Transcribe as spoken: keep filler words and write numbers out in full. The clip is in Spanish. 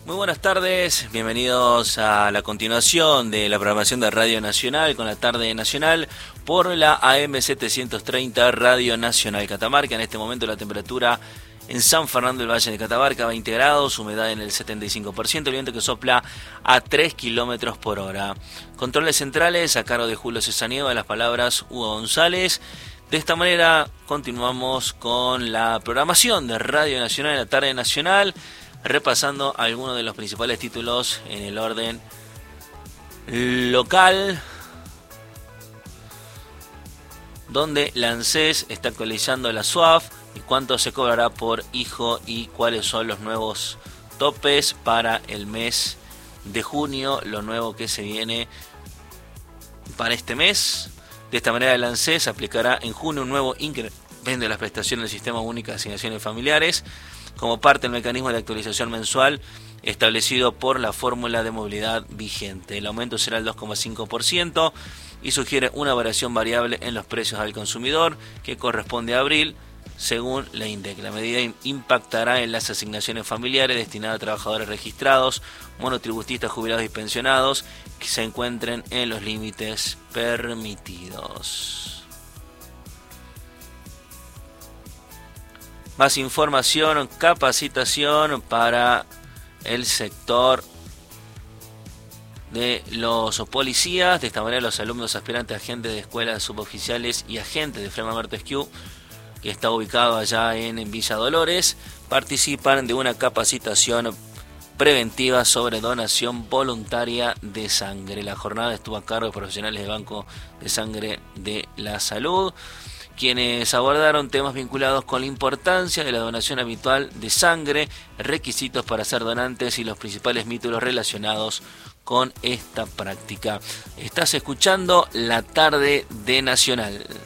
Muy buenas tardes, bienvenidos a la continuación de la programación de Radio Nacional con la tarde nacional por la A M setecientos treinta Radio Nacional Catamarca. En este momento la temperatura en San Fernando del Valle de Catamarca, veinte grados, humedad en el setenta y cinco por ciento, el viento que sopla a tres kilómetros por hora. Controles centrales a cargo de Julio Cesaniego, de las palabras Hugo González. De esta manera continuamos con la programación de Radio Nacional en la tarde nacional, repasando algunos de los principales títulos en el orden local, donde la ANSES está actualizando la S U A F y cuánto se cobrará por hijo y cuáles son los nuevos topes para el mes de junio, lo nuevo que se viene para este mes. De esta manera la ANSES aplicará en junio un nuevo incremento de las prestaciones del Sistema Único de Asignaciones Familiares como parte del mecanismo de actualización mensual establecido por la fórmula de movilidad vigente. El aumento será el dos coma cinco por ciento y sugiere una variación variable en los precios al consumidor que corresponde a abril, según la INDEC. La medida impactará en las asignaciones familiares destinadas a trabajadores registrados, monotributistas, jubilados y pensionados que se encuentren en los límites permitidos. Más información, capacitación para el sector de los policías. De esta manera los alumnos aspirantes, agentes de escuelas suboficiales y agentes de Frema Montesquieu, que está ubicado allá en, en Villa Dolores, participan de una capacitación preventiva sobre donación voluntaria de sangre. La jornada estuvo a cargo de profesionales del Banco de Sangre de la Salud, quienes abordaron temas vinculados con la importancia de la donación habitual de sangre, requisitos para ser donantes y los principales mitos relacionados con esta práctica. Estás escuchando La Tarde de Nacional.